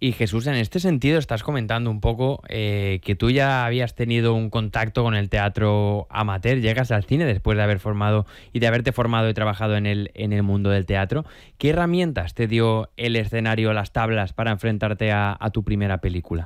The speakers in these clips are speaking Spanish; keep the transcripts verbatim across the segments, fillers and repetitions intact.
Y Jesús, en este sentido estás comentando un poco eh, que tú ya habías tenido un contacto con el teatro amateur, llegas al cine después de haber formado y de haberte formado y trabajado en el, en el mundo del teatro. ¿Qué herramientas te dio el escenario, las tablas, para enfrentarte a, a tu primera película?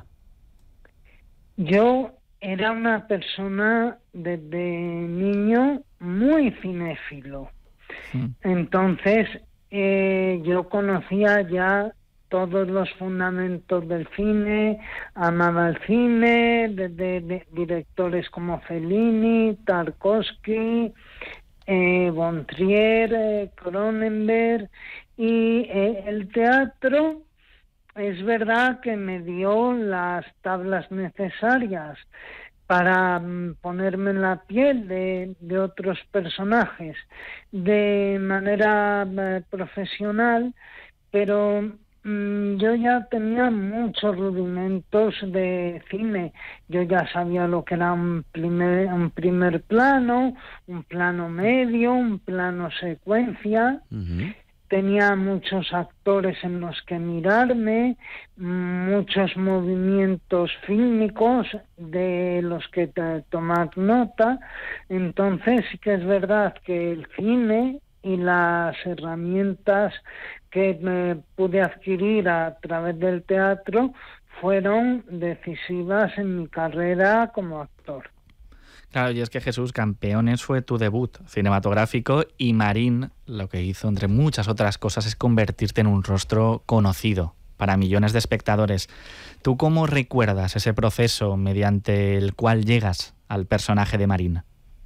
Yo era una persona desde niño muy cinéfilo. Mm. Entonces, eh, yo conocía ya todos los fundamentos del cine, amaba el cine, desde de directores como Fellini, Tarkovsky, eh, von Trier, eh, Cronenberg, y eh, el teatro es verdad que me dio las tablas necesarias para mm, ponerme en la piel de, de otros personajes de manera eh, profesional, pero mm, yo ya tenía muchos rudimentos de cine. Yo ya sabía lo que era un primer, un primer plano, un plano medio, un plano secuencia. Uh-huh. Tenía muchos actores en los que mirarme, muchos movimientos fílmicos de los que te, tomar nota. Entonces sí que es verdad que el cine y las herramientas que me pude adquirir a través del teatro fueron decisivas en mi carrera como actor. Claro, y es que Jesús, Campeones fue tu debut cinematográfico y Marín lo que hizo, entre muchas otras cosas, es convertirte en un rostro conocido para millones de espectadores. ¿Tú cómo recuerdas ese proceso mediante el cual llegas al personaje de Marín?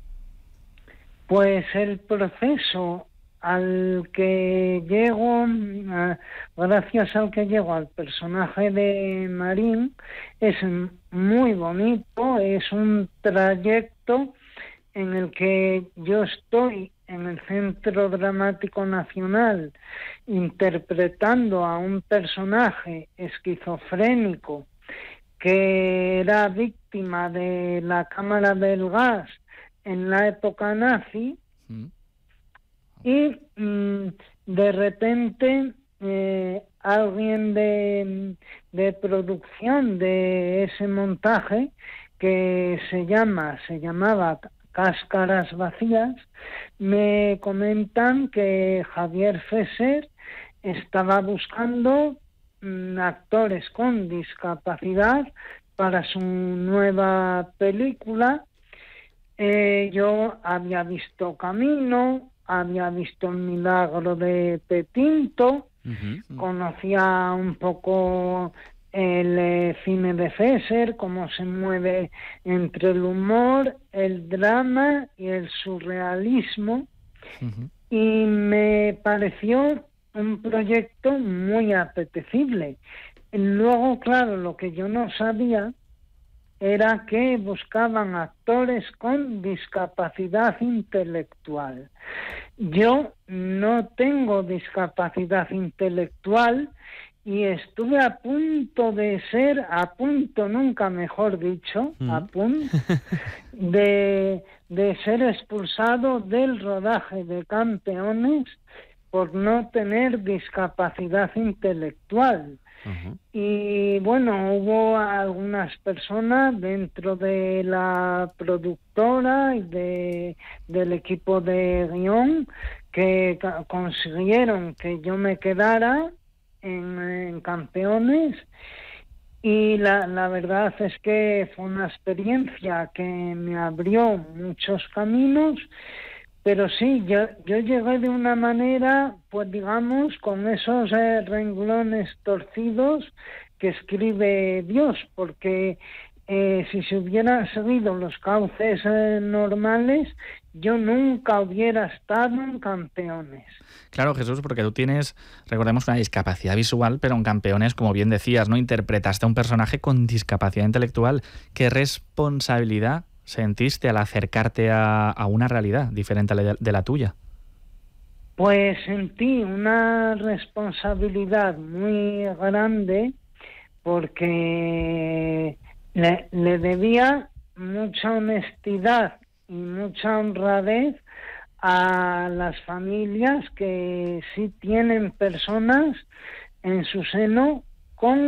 Pues el proceso al que llego, gracias al que llego al personaje de Marín, es muy bonito, es un trayecto en el que yo estoy en el Centro Dramático Nacional interpretando a un personaje esquizofrénico que era víctima de la cámara del gas en la época nazi. Mm. Y mmm, de repente eh, alguien de, de producción de ese montaje, que se llama, se llamaba Cáscaras Vacías, me comentan que Javier Fesser estaba buscando mmm, actores con discapacidad para su nueva película. Eh, yo había visto Camino, había visto El milagro de Petinto, uh-huh. Conocía un poco el eh, cine de Fesser, cómo se mueve entre el humor, el drama y el surrealismo, uh-huh. Y me pareció un proyecto muy apetecible. Luego, claro, lo que yo no sabía era que buscaban actores con discapacidad intelectual. Yo no tengo discapacidad intelectual y estuve a punto de ser, a punto nunca mejor dicho, mm. a punto de, de ser expulsado del rodaje de Campeones por no tener discapacidad intelectual. Uh-huh. Y bueno, hubo algunas personas dentro de la productora y de, del equipo de guión que ca- consiguieron que yo me quedara en, en Campeones, y la, la verdad es que fue una experiencia que me abrió muchos caminos. Pero sí, yo, yo llegué de una manera, pues digamos, con esos eh, renglones torcidos que escribe Dios, porque eh, si se hubieran seguido los cauces eh, normales, yo nunca hubiera estado en Campeones. Claro, Jesús, porque tú tienes, recordemos, una discapacidad visual, pero en Campeones, como bien decías, ¿no? Interpretaste a un personaje con discapacidad intelectual. ¿Qué responsabilidad sentiste al acercarte a, a una realidad diferente a la de, de la tuya? Pues sentí una responsabilidad muy grande porque le, le debía mucha honestidad y mucha honradez a las familias que sí tienen personas en su seno con